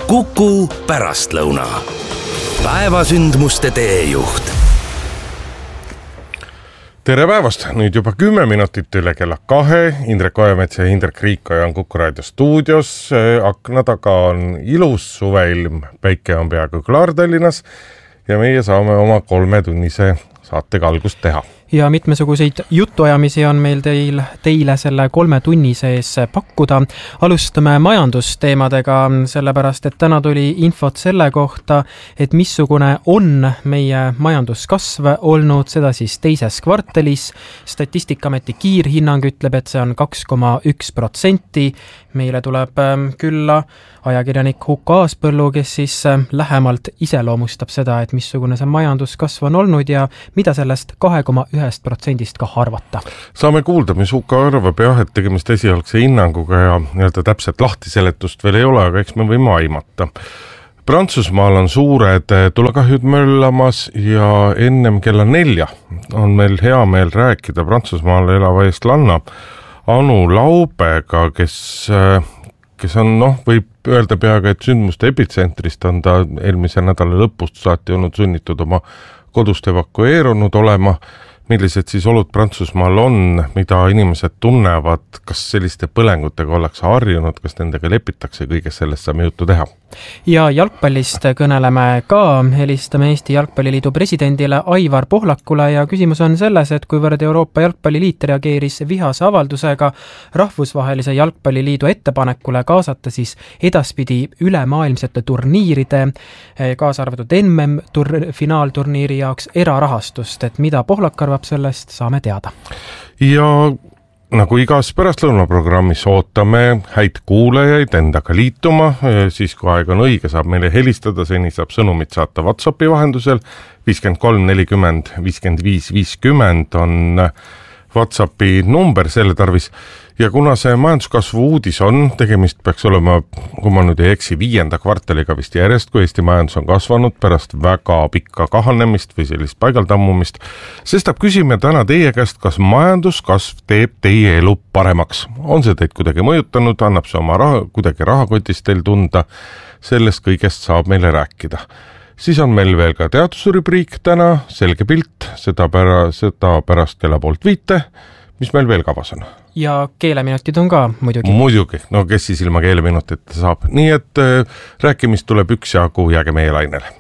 Kuku pärastlõuna. Päevasündmuste teejuht. Tere päevast! Nüüd juba 10 minutit üle kella 2. Indrek Ojamets ja Indrek Riikoja on Kuku raadio stuudios. Akna taga on ilus suveilm. Päike on peaaegu klaar Tallinnas ja meie saame oma 3-tunnise saatega algust teha. Ja mitmesuguseid jutuajamisi on meil teile selle 3 tunni sees pakkuda. Alustame majandusteemadega, sellepärast et täna tuli infot selle kohta, et missugune on meie majanduskasv olnud, seda siis teises kvartalis. Statistikaameti kiirhinnang ütleb, et see on 2,1%. Meile tuleb külla ajakirjanik Huko Aaspõllu, kes siis lähemalt iseloomustab seda, et missugune see majanduskasv on olnud ja mida sellest 2,1% ka arvata. Saame kuulda, mis Huko arvab, et tegemist esialgse hinnanguga ja täpselt lahtiseletust veel ei ole, aga eks me võime aimata. Prantsusmaal on suured tulekahjud möllamas ja ennem kella 4 on meil hea meel rääkida Prantsusmaal elava eestlanna Anu Laubega, kes on, võib öelda peaaegu, et sündmuste epitsentrist on ta eelmise nädala lõpust saati olnud sunnitud oma kodust evakueerunud olema. Millised siis olud Prantsusmaal on, mida inimesed tunnevad, kas selliste põlengutega ollakse harjunud, kas nendega lepitakse, kõigest sellest saame juttu teha. Ja jalgpallist kõneleme ka, helistame Eesti Jalgpalliliidu presidendile Aivar Pohlakule ja küsimus on selles, et kuivõrd Euroopa Jalgpalliliit reageeris vihase avaldusega rahvusvahelise jalgpalliliidu ettepanekule kaasata siis edaspidi ülemaailmsete turniiride, kaasa arvatud finaalturniiri jaoks erarahastust, et mida Pohlak arvab sellest, saame teada. Ja nagu igas pärastlõunaprogrammis ootame häid kuulajaid endaga liituma, siis kui aeg on õige, saab meile helistada, seni saab sõnumit saata WhatsAppi vahendusel, 53 40 55 50 on WhatsAppi number selle tarvis. Ja kuna see majanduskasvu uudis on, tegemist peaks olema, kui ma nüüd ei eksi, 5. kvartaliga vist järjest, kui Eesti majandus on kasvanud pärast väga pikka kahanemist või sellist paigaldammumist, sestap küsime täna teie käest, kas majanduskasv teeb teie elu paremaks. On see teid kuidagi mõjutanud, annab see oma kuidagi rahakotist teil tunda, sellest kõigest saab meile rääkida. Siis on meil veel ka teadusrubriik täna, selge pilt, seda pärast kella 4:30, mis meil veel kavas on. Ja keeleminutid on ka muidugi. Muidugi, no kes siis ilma keeleminutite saab. Nii et rääkimist tuleb üksjagu, jääge meie lainele.